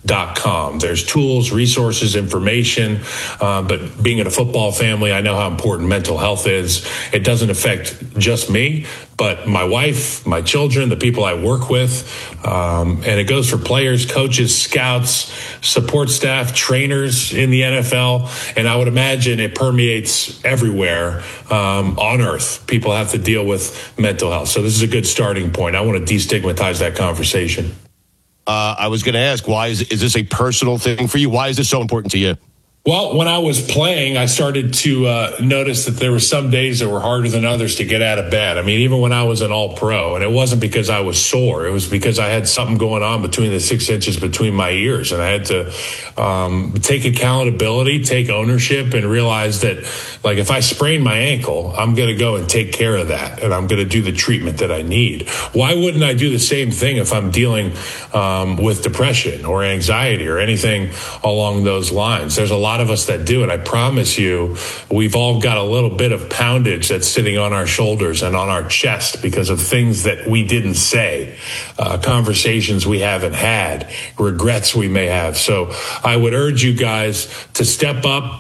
There's tools, resources, information, but being in a football family, I know how important mental health is. It doesn't affect just me, but my wife, my children, the people I work with, and it goes for players, coaches, scouts, support staff, trainers in the NFL, and I would imagine it permeates everywhere on earth. People have to deal with mental health. So this is a good starting point. I want to destigmatize that conversation. I was going to ask, why is this a personal thing for you? Why is this so important to you? Well, when I was playing, I started to notice that there were some days that were harder than others to get out of bed. I mean, even when I was an all-pro, and it wasn't because I was sore. It was because I had something going on between the 6 inches between my ears, and I had to take accountability, take ownership, and realize that, like, if I sprain my ankle, I'm going to go and take care of that, and I'm going to do the treatment that I need. Why wouldn't I do the same thing if I'm dealing with depression or anxiety or anything along those lines? There's a lot of us that do it. I promise you, we've all got a little bit of poundage that's sitting on our shoulders and on our chest because of things that we didn't say, conversations we haven't had, regrets we may have. So I would urge you guys to step up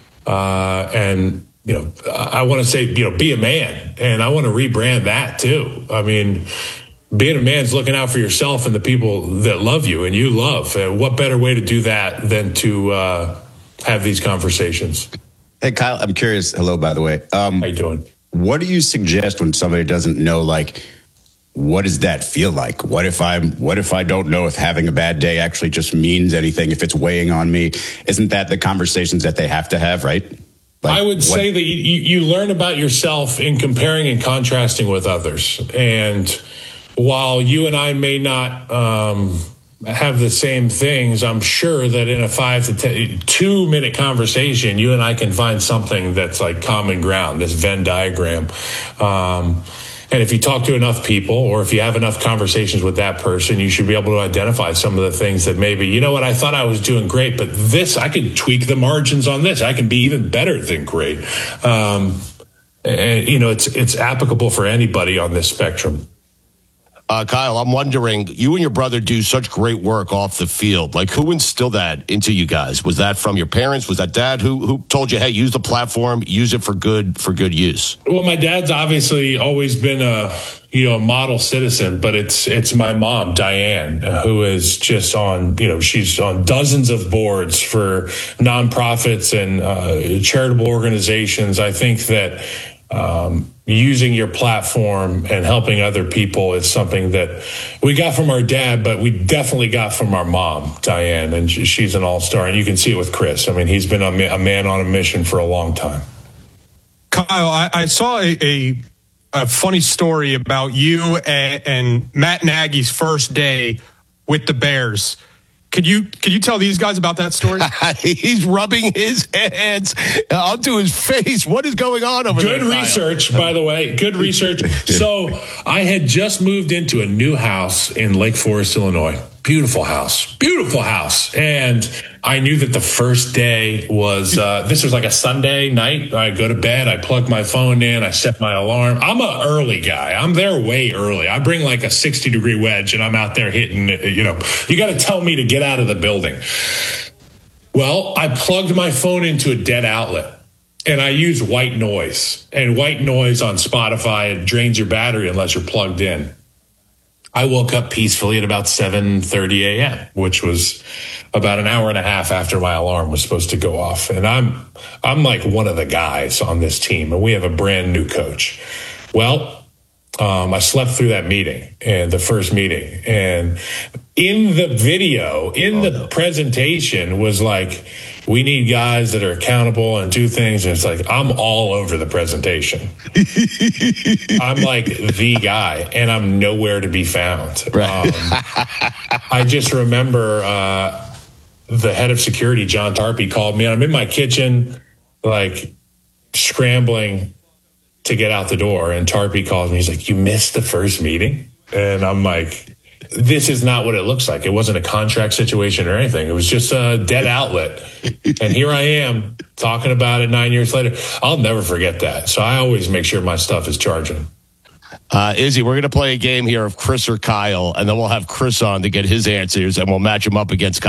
and, I want to say, be a man. And I want to rebrand that too. I mean, being a man's looking out for yourself and the people that love you and you love. And what better way to do that than to have these conversations? Hey, Kyle, I'm curious. Hello, by the way. How you doing? What do you suggest when somebody doesn't know, like, what does that feel like? What if I don't know if having a bad day actually just means anything, if it's weighing on me? Isn't that the conversations that they have to have, right? I would say that you learn about yourself in comparing and contrasting with others. And while you and I may not have the same things, I'm sure that in a 5 to 2 minute conversation, you and I can find something that's like common ground, this Venn diagram. And if you talk to enough people, or if you have enough conversations with that person, you should be able to identify some of the things that maybe, I thought I was doing great, but this, I can tweak the margins on this. I can be even better than great. And it's applicable for anybody on this spectrum. Kyle, I'm wondering, you and your brother do such great work off the field. Like, who instilled that into you guys? Was that from your parents? Was that dad? Who told you, hey, use the platform, use it for good use? Well, my dad's obviously always been a model citizen, but it's my mom, Diane, who is just on, she's on dozens of boards for nonprofits and charitable organizations. I think that using your platform and helping other people is something that we got from our dad, but we definitely got from our mom, Diane, and she's an all-star. And you can see it with Chris. I mean, he's been a man on a mission for a long time. Kyle, I saw a funny story about you and Matt Nagy's first day with the Bears. Could you tell these guys about that story? He's rubbing his hands onto his face. What is going on over there? Good research, by the way. Good research. So I had just moved into a new house in Lake Forest, Illinois. Beautiful house. And I knew that the first day was, this was like a Sunday night. I go to bed, I plug my phone in, I set my alarm. I'm an early guy. I'm there way early. I bring like a 60-degree wedge and I'm out there hitting, you got to tell me to get out of the building. Well, I plugged my phone into a dead outlet and I use white noise. And white noise on Spotify, it drains your battery unless you're plugged in. I woke up peacefully at about 7:30 a.m., which was about an hour and a half after my alarm was supposed to go off. And I'm like one of the guys on this team, and we have a brand new coach. Well, I slept through that meeting, and the first meeting, and in the video, the presentation was like, we need guys that are accountable and do things. And it's like, I'm all over the presentation. I'm like the guy, and I'm nowhere to be found. Right. I just remember the head of security, John Tarpey, called me. I'm in my kitchen, like scrambling to get out the door. And Tarpey calls me. He's like, you missed the first meeting? And I'm like, this is not what it looks like. It wasn't a contract situation or anything. It was just a dead outlet. And here I am talking about it 9 years later. I'll never forget that. So I always make sure my stuff is charging. Izzy, we're going to play a game here of Chris or Kyle, and then we'll have Chris on to get his answers, and we'll match him up against Kyle.